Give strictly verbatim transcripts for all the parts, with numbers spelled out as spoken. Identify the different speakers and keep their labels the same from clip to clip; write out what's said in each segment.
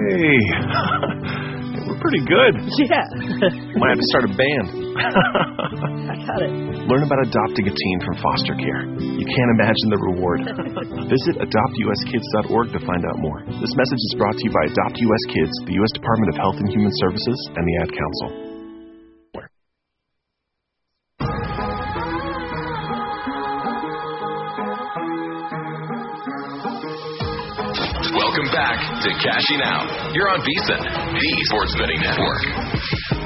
Speaker 1: Hey, we're pretty good.
Speaker 2: Yeah.
Speaker 1: Might have to start a band.
Speaker 2: I got it.
Speaker 1: Learn about adopting a teen from foster care. You can't imagine the reward. Visit adopt u s kids dot org to find out more. This message is brought to you by Adopt U S Kids, the U S Department of Health and Human Services, and the Ad Council.
Speaker 3: Welcome back to Cashing Out. You're on VSiN, the Sports Betting Network.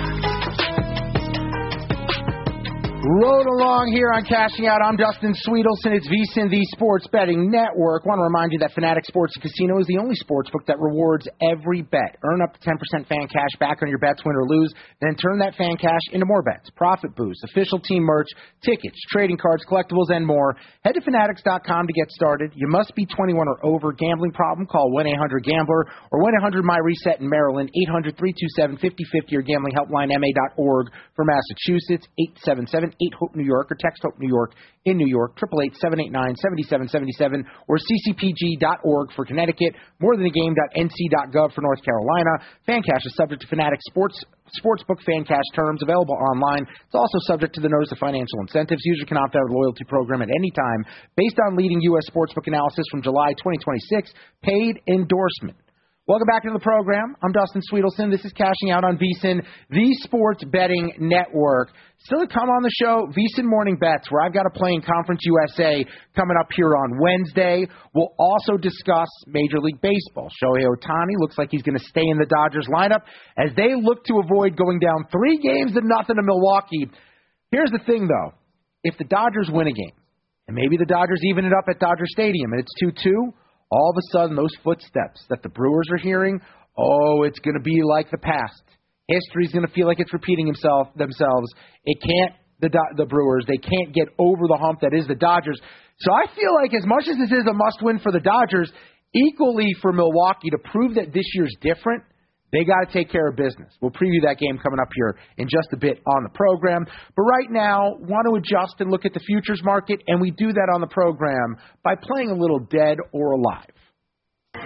Speaker 4: Rode along here on Cashing Out. I'm Dustin Sweetelson. It's VSiN, the Sports Betting Network. I want to remind you that Fanatics Sports and Casino is the only sports book that rewards every bet. Earn up to ten percent fan cash back on your bets, win or lose. Then turn that fan cash into more bets, profit boosts, official team merch, tickets, trading cards, collectibles, and more. Head to fanatics dot com to get started. You must be twenty-one or over. Gambling problem? Call one eight hundred gambler or one eight hundred my reset in Maryland, eight hundred three two seven five oh five oh or gambling helpline m a dot org for Massachusetts, eight seven seven eight hope New York or text Hope New York in New York, eight eight eight, seven eight nine, seven seven seven seven or c c p g dot org for Connecticut, more than a game dot n c dot gov for North Carolina. Fan cash is subject to Fanatics Sports Sportsbook fan cash terms available online. It's also subject to the notice of financial incentives. User can opt out of the loyalty program at any time based on leading U S sportsbook analysis from July twenty twenty-six. Paid endorsement. Welcome back to the program. I'm Dustin Sweetelson. This is Cashing Out on VSiN, the Sports Betting Network. Still to come on the show, VSiN Morning Bets, where I've got a play in Conference U S A coming up here on Wednesday. We'll also discuss Major League Baseball. Shohei Ohtani looks like he's going to stay in the Dodgers lineup as they look to avoid going down three games to nothing to Milwaukee. Here's the thing, though. If the Dodgers win a game, and maybe the Dodgers even it up at Dodger Stadium, and it's two two, all of a sudden, those footsteps that the Brewers are hearing, oh, it's going to be like the past. History's going to feel like it's repeating himself themselves. It can't, the the Brewers, they can't get over the hump that is the Dodgers. So I feel like as much as this is a must-win for the Dodgers, equally for Milwaukee to prove that this year's different, they got to take care of business. We'll preview that game coming up here in just a bit on the program. But right now, want to adjust and look at the futures market, and we do that on the program by playing a little Dead or Alive.